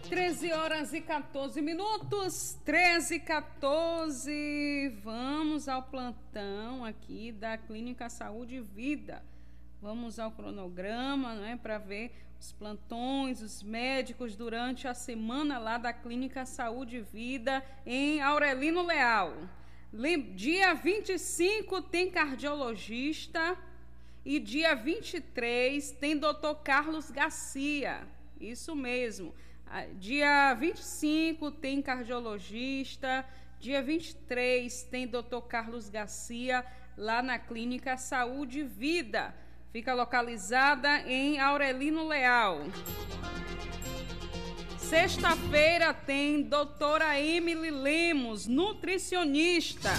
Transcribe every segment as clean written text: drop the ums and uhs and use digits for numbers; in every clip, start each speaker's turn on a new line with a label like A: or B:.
A: 13h14, 13h14, vamos ao plantão aqui da Clínica Saúde e Vida. Vamos ao cronograma, né, para ver os plantões, os médicos durante a semana lá da Clínica Saúde e Vida em Aurelino Leal. Dia 25 tem cardiologista e dia 23 tem Dr. Carlos Garcia, isso mesmo. Dia 25 tem cardiologista, dia 23 tem Dr. Carlos Garcia lá na Clínica Saúde e Vida. Fica localizada em Aurelino Leal. Sexta-feira tem doutora Emily Lemos, nutricionista.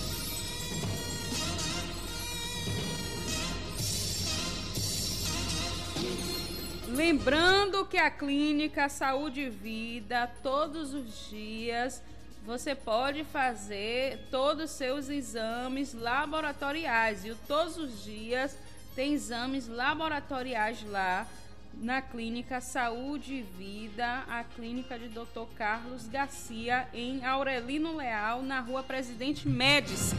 A: Lembrando que a Clínica Saúde e Vida, todos os dias, você pode fazer todos os seus exames laboratoriais. E todos os dias tem exames laboratoriais lá na Clínica Saúde e Vida, a clínica de Dr. Carlos Garcia, em Aurelino Leal, na Rua Presidente Médici.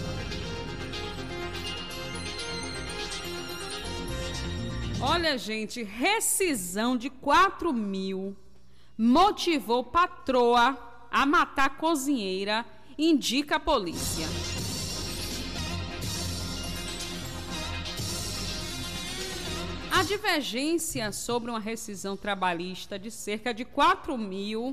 A: Olha, gente, rescisão de 4 mil motivou patroa a matar cozinheira, indica a polícia. A divergência sobre uma rescisão trabalhista de cerca de 4 mil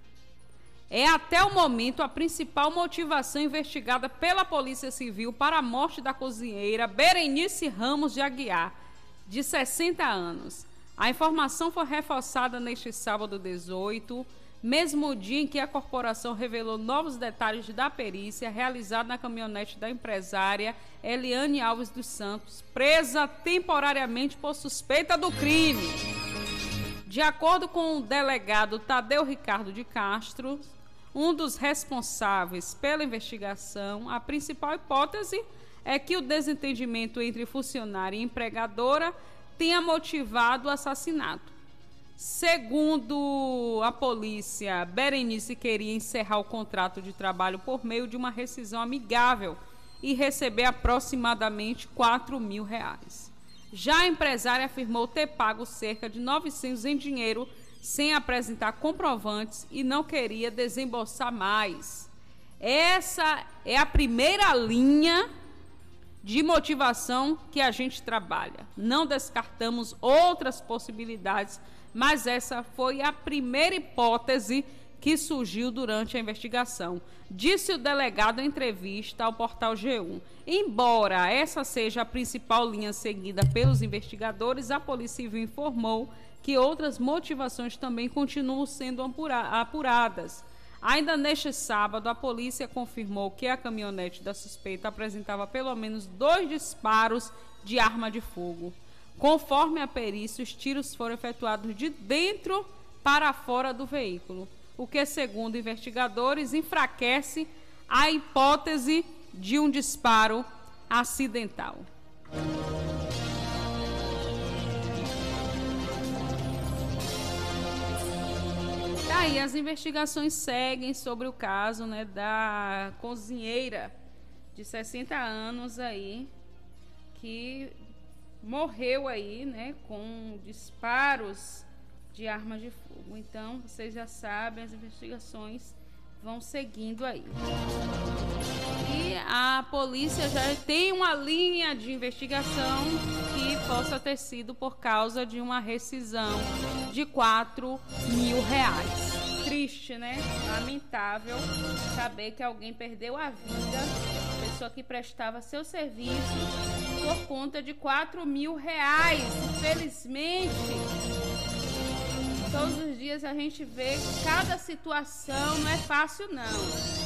A: é até o momento a principal motivação investigada pela Polícia Civil para a morte da cozinheira Berenice Ramos de Aguiar, de 60 anos. A informação foi reforçada neste sábado 18, mesmo dia em que a corporação revelou novos detalhes da perícia realizada na caminhonete da empresária Eliane Alves dos Santos, presa temporariamente por suspeita do crime. De acordo com o delegado Tadeu Ricardo de Castro, um dos responsáveis pela investigação, a principal hipótese é que o desentendimento entre funcionária e empregadora tenha motivado o assassinato. Segundo a polícia, Berenice queria encerrar o contrato de trabalho por meio de uma rescisão amigável e receber aproximadamente 4 mil reais. Já a empresária afirmou ter pago cerca de 900 em dinheiro sem apresentar comprovantes e não queria desembolsar mais. Essa é a primeira linha de motivação que a gente trabalha. Não descartamos outras possibilidades, mas essa foi a primeira hipótese que surgiu durante a investigação, disse o delegado em entrevista ao portal G1. Embora essa seja a principal linha seguida pelos investigadores, a Polícia Civil informou que outras motivações também continuam sendo apuradas. Ainda neste sábado, a polícia confirmou que a caminhonete da suspeita apresentava pelo menos 2 disparos de arma de fogo. Conforme a perícia, os tiros foram efetuados de dentro para fora do veículo, o que, segundo investigadores, enfraquece a hipótese de um disparo acidental. Aí as investigações seguem sobre o caso, né, da cozinheira de 60 anos aí, que morreu aí, né, com disparos de arma de fogo. Então, vocês já sabem, as investigações vão seguindo aí. E a polícia já tem uma linha de investigação que possa ter sido por causa de uma rescisão de 4 mil reais. Triste, né? Lamentável saber que alguém perdeu a vida, pessoa que prestava seu serviço, por conta de 4 mil reais. Infelizmente, todos os dias a gente vê cada situação, não é fácil não.